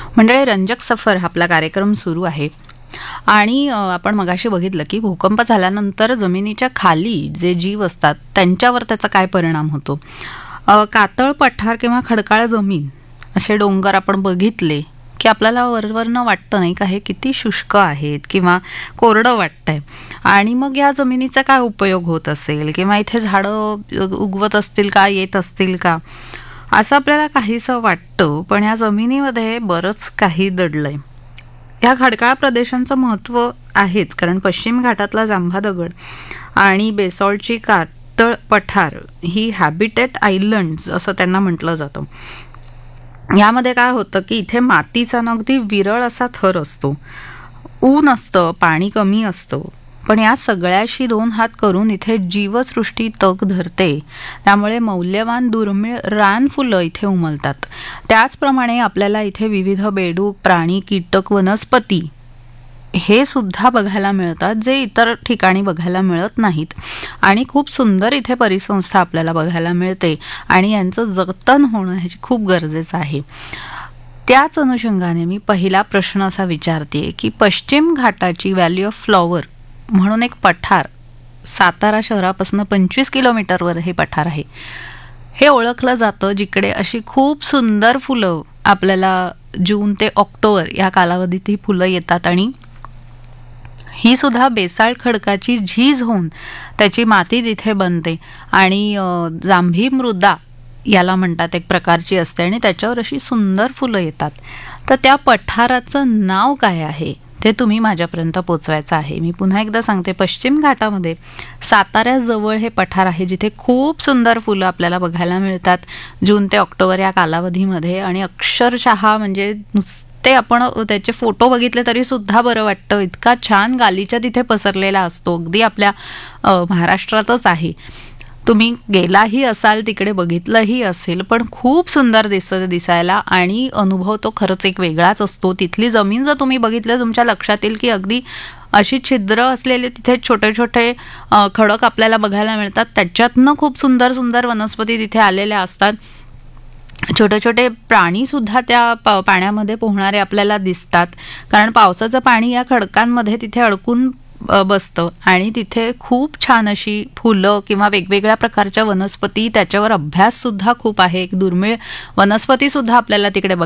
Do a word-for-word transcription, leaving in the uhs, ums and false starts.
मंडळी, रंजक सफर हा आपला कार्यक्रम सुरू आहे आणि अ, आपण मगाशी बघितलं की भूकंप झाल्यानंतर जमिनीच्या खाली जे जीव असतात त्यांच्यावर त्याचा काय परिणाम होतो. अ, कातळ पठार किंवा खडकाळ जमीन असे डोंगर आपण बघितले की आपल्याला वरवरनं वाटतं नाही का हे किती शुष्क आहेत किंवा कोरडं वाटतंय. आणि मग या जमिनीचा काय उपयोग होत असेल किंवा इथे झाडं उगवत असतील का, येत असतील का, असं आपल्याला काहीसं वाटतं. पण या जमिनीमध्ये बरंच काही दडलंय. या खडकाळ प्रदेशांचं महत्त्व आहेच, कारण पश्चिम घाटातला जांभा दगड आणि बेसॉल्टची कातळ पठार ही हॅबिटेट आयलंड्स असं त्यांना म्हटलं जातं. यामध्ये काय होतं की इथे मातीचा ना अगदी विरळ असा थर असतो, ऊन असतं, पाणी कमी असतं, पण या सगळ्याशी दोन हात करून इथे जीवसृष्टी तग धरते. त्यामुळे मौल्यवान दुर्मिळ रानफुलं इथे उमलतात. त्याचप्रमाणे आपल्याला इथे विविध बेडूक प्राणी, कीटक, वनस्पती हे सुद्धा बघायला मिळतात, जे इतर ठिकाणी बघायला मिळत नाहीत. आणि खूप सुंदर इथे परिसंस्था आपल्याला बघायला मिळते आणि यांचं जतन होणं ह्याची खूप गरजेचं आहे. त्याच अनुषंगाने मी पहिला प्रश्न असा विचारते की पश्चिम घाटाची व्हॅली ऑफ फ्लॉवर म्हणून एक पठार सातारा शहरापासून पंचवीस किलोमीटरवर हे पठार आहे. हे ओळखलं जातं जिकडे अशी खूप सुंदर फुलं आपल्याला जून ते ऑक्टोबर या कालावधीत ही फुलं येतात आणि ही सुद्धा बेसाल्ट खडकाची झीज होऊन त्याची माती तिथे बनते आणि जांभी मृदा याला म्हणतात एक प्रकारची असते आणि त्याच्यावर अशी सुंदर फुलं येतात. तर त्या पठाराचं नाव काय आहे ते तुम्ही माझ्यापर्यंत पोचवायचं आहे. मी पुन्हा एकदा सांगते, पश्चिम घाटामध्ये साताऱ्याजवळ हे पठार आहे जिथे खूप सुंदर फुलं आपल्याला बघायला मिळतात जून ते ऑक्टोबर या कालावधीमध्ये. आणि अक्षरशः म्हणजे नुसते आपण त्याचे फोटो बघितले तरी सुद्धा बरं वाटतं, इतका छान गालीच्या तिथे पसरलेला असतो. अगदी आपल्या महाराष्ट्रातच आहे. तुम्ही गेलाही असाल, तिकडे बघितलंही असेल, पण खूप सुंदर दिसत दिसायला आणि अनुभव तो खरंच एक वेगळाच असतो. तिथली जमीन जर तुम्ही बघितलं तुमच्या लक्षात येईल की अगदी अशी छिद्र असलेले तिथे छोटे छोटे खडक आपल्याला बघायला मिळतात. त्याच्यातनं खूप सुंदर सुंदर वनस्पती तिथे आलेल्या असतात. छोटे छोटे प्राणी सुद्धा त्या पा पाण्यामध्ये पोहणारे आपल्याला दिसतात, कारण पावसाचं पाणी या खडकांमध्ये तिथे अडकून बसतं आणि तिथे खूप छान अशी फुलं किंवा वेगवेगळ्या प्रकारच्या वनस्पती, त्याच्यावर अभ्यास सुद्धा खूप आहे. एक दुर्मिळ वनस्पती सुद्धा आपल्याला तिकडे